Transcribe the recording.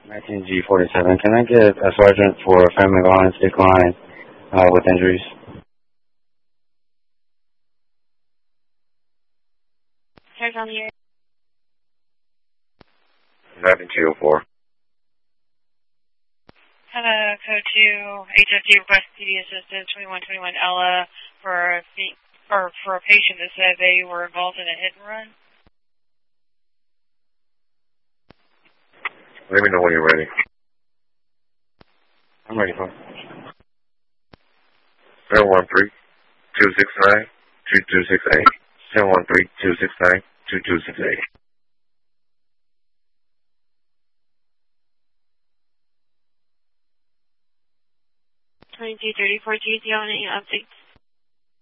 19G47. Can I get a sergeant for Family Violence Decline with injuries? Here's on the air. 19204. Hello, code 2, HFD request PD assistance 2121 Ella for a patient that said they were involved in a hit and run. Let me know when you're ready. I'm ready for it. 713-269-2268. 713-269-2268. 2234 GT on any updates.